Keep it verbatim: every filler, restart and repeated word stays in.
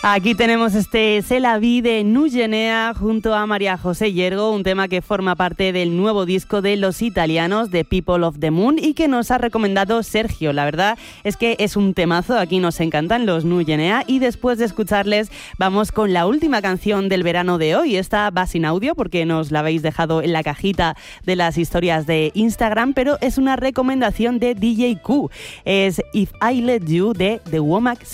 Aquí tenemos este C'est la vie de Nugenea junto a María José Yergo, un tema que forma parte del nuevo disco de los italianos de People of the Moon y que nos ha recomendado Sergio. La verdad es que es un temazo, aquí nos encantan los Nugenea y después de escucharles vamos con la última canción del verano de hoy. Esta va sin audio porque nos la habéis dejado en la cajita de las historias de Instagram, pero es una recomendación de D J Q. Es If I Let You de The Womack